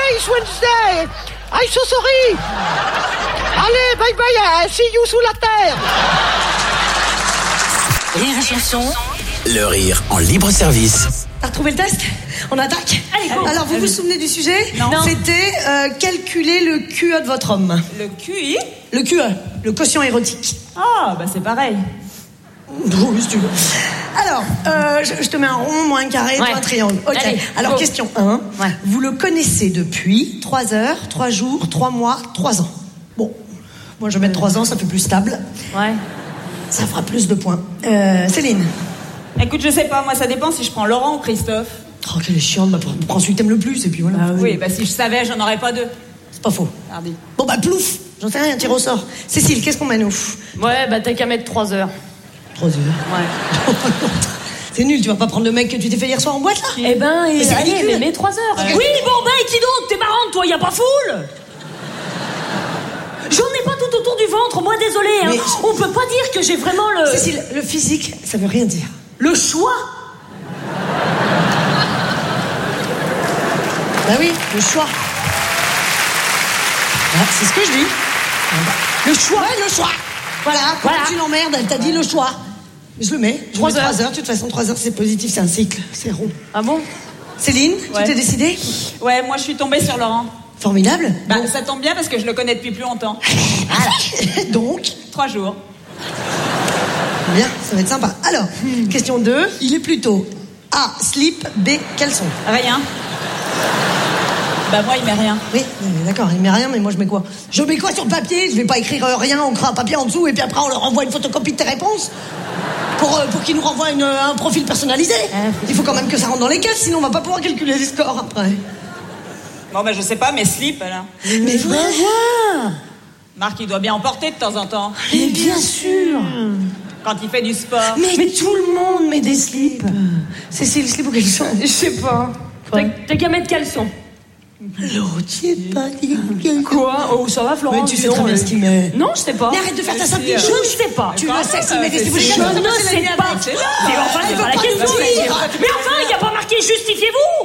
it's Wednesday. I'm so sorry. Allez, bye bye, see you sous la terre. Rire et chanson. Le rire en libre service. T'as retrouvé le test ? On attaque ? Allez, go. Alors, vous vous souvenez du sujet ? Non. C'était calculer le QE de votre homme. Le QI? Le QE, le quotient érotique. Ah, bah c'est pareil. Oui, si tu veux. Alors, je te mets un rond, moi un carré, toi un triangle. Ok. Allez, alors, go. question 1. Ouais. Vous le connaissez depuis 3 heures, 3 jours, 3 mois, 3 ans. Bon, moi je vais mettre 3 ans, ça fait plus stable. Ouais. Ça fera plus de points. Céline. Écoute, je sais pas, moi ça dépend si je prends Laurent ou Christophe. Oh, quelle est chiante, prends celui que t'aimes le plus, et puis voilà. Oui, bah si je savais, j'en aurais pas deux. C'est pas faux. Mardi. Bon, bah, plouf. J'en sais rien, tire au sort. Cécile, qu'est-ce qu'on mène au fou? Ouais, bah t'as qu'à mettre 3 heures. 3 heures. Ouais. C'est nul, tu vas pas prendre le mec que tu t'es fait hier soir en boîte, là? Eh ben, Mais c'est allez, ridicule. mais 3 heures. Ouais. Oui, bon, bah, et qui donc? T'es marrante, toi, y a pas foule? J'en ai pas tout autour du ventre, moi, désolé, hein. Mais- On peut pas dire que j'ai vraiment le... Cécile, le physique, ça veut rien dire. Le choix. Bah oui, le choix. Ah, c'est ce que je dis. Le choix. Ouais, le choix. Voilà, pourquoi Voilà. tu l'emmerdes? Elle t'a dit le choix. Je le mets. 3 heures. 3 heures. De toute façon, 3 heures, c'est positif, c'est un cycle. C'est rond. Ah bon? Céline, Ouais. tu t'es décidée? Ouais, moi je suis tombée sur Laurent. Formidable. Bah ça tombe bien parce que je le connais depuis plus longtemps. Donc, 3 jours. bien, ça va être sympa. Alors, question 2. Il est plutôt A, slip, B, caleçon. Rien. Bah moi il met rien. Oui, d'accord, il met rien, mais moi je mets quoi? Je mets quoi sur le papier? Je vais pas écrire rien, on crée un papier en dessous et puis après on leur envoie une photocopie de tes réponses pour qu'ils nous renvoient un profil personnalisé. Il faut quand même que ça rentre dans les caisses, sinon on va pas pouvoir calculer les scores après. Bon bah je sais pas, mais slip alors. Mais voilà. Marc il doit bien en porter de temps en temps. Mais bien sûr. Quand il fait du sport. Mais tout le monde met des slips. Cécile, slip ou caleçon? Je sais pas. T'as qu'à mettre caleçon. L'autre, j'ai pas dit quelque Quoi? Oh, ça va, Florent? Mais tu sais dis donc, très bien ce qu'il met. Non, je sais pas. Mais arrête de faire ta simple Je ne sais pas. Tu le sais s'il met des slips ou des Je caleçons. ne sais pas. Mais enfin, c'est pas la question. Mais enfin, il n'y a pas marqué justifiez-vous.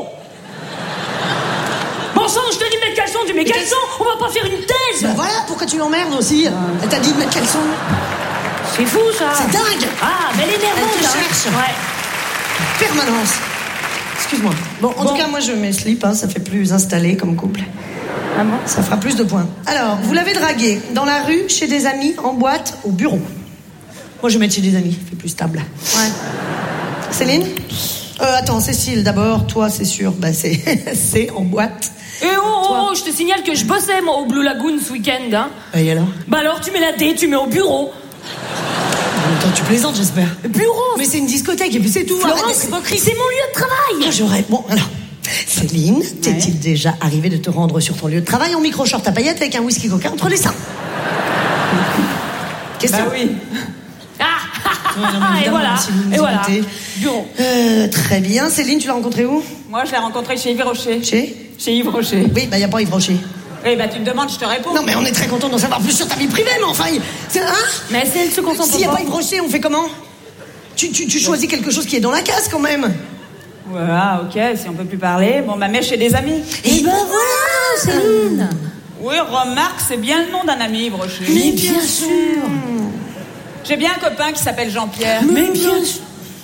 Bon sang, je te dis de mettre caleçon, tu mets caleçon. On va pas faire une thèse. Ben voilà, pourquoi tu l'emmerdes aussi? Elle t'a dit de mettre caleçon. C'est fou, ça. C'est dingue. Ah, mais elle est nerveuse, Elle te hein. cherche. Ouais. Permanence. Excuse-moi. Bon, en tout cas, moi je mets slip, hein, ça fait plus installé comme couple. Ah bon? Ça fera plus de points. Alors, vous l'avez dragué dans la rue, chez des amis, en boîte, au bureau. Moi je vais mettre chez des amis, c'est plus stable. Ouais. Céline? Attends, Cécile, d'abord, toi c'est sûr, bah c'est c'est en boîte. Et oh, je te signale que je bossais, moi, au Blue Lagoon ce week-end, hein. Et alors? Bah alors, tu mets la D, tu mets au bureau. Attends, tu plaisantes, j'espère. Bureau. Mais c'est une discothèque et puis c'est tout. Florence, Arrête c'est d'être- mon lieu de travail. Ah, j'aurais. Bon, alors. Céline, t'est-il déjà arrivé de te rendre sur ton lieu de travail en micro-short à paillettes avec un whisky coca entre les seins? Question. Bah oui. non, mais Et évidemment, voilà. si vous nous Et voilà. invitez. Bureau. Très bien. Céline, tu l'as rencontré où? Moi je l'ai rencontré chez Yves Rocher. Chez Yves Rocher. Oui, bah y a pas Yves Rocher. Oui bah tu me demandes, je te réponds. Non, mais on est très content d'en savoir plus sur ta vie privée, mais enfin, c'est hein? Mais elle se concentre S'il y a pas. pas Yves Rocher, on fait comment? Tu choisis quelque chose qui est dans la case quand même. Voilà, ok, si on peut plus parler. Bon bah mets chez des amis. Et ben voilà, Céline. Oui, remarque, c'est bien le nom d'un ami, Yves Rocher. Mais bien sûr. J'ai bien un copain qui s'appelle Jean-Pierre. Mais bien sûr.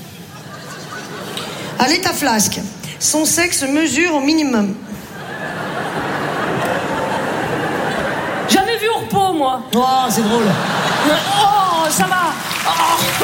Allez, ta flasque. Son sexe mesure au minimum. J'avais vu au repos, moi. Oh, c'est drôle. Oh, ça va. Oh.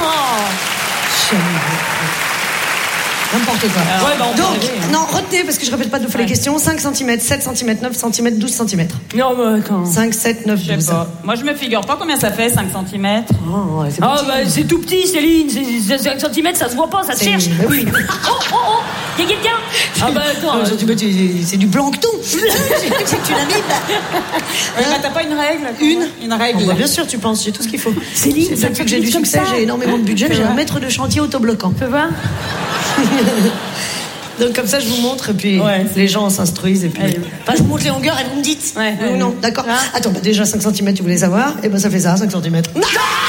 N'importe quoi. Ouais, bah, on Donc, peut rêver, hein. non, retenez, parce que je répète pas deux fois les questions. 5 cm, 7 cm, 9 cm, 12 cm. Non, mais attends. 5, 7, 9, Je 12. sais pas. Moi, je me figure pas combien ça fait, 5 cm. Oh, ouais, c'est Ah, petit. bah, c'est tout petit, Céline. C'est 5 cm, ça se voit pas, ça se C'est- cherche. bah oui. Oh. Y a quelqu'un? Ah, bah, attends. C'est du plancton. C'est que tu l'as mis. Ouais, bah, t'as pas une règle? Une règle. Bah, bien sûr, tu penses, j'ai tout ce qu'il faut. Céline, c'est depuis que j'ai du comme succès, ça. j'ai énormément de budget, j'ai un maître de chantier autobloquant. Tu peux voir? Donc comme ça, je vous montre, et puis Ouais, les gens s'instruisent, et puis Allez. bah, je vous montre les longueurs et vous me dites. Ouais, Oui ou ouais. non, d'accord. Hein? Attends, bah, déjà 5 cm, tu voulais savoir, et ben ça fait ça, 5 cm. Non,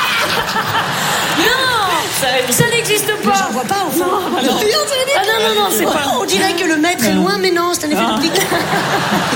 Non! Ça n'existe pas! j'en vois pas, enfin. Non, Regarde, ça veut dire- Ah non, c'est pas. On dirait que le maître est loin, mais non, c'est un effet d'optique.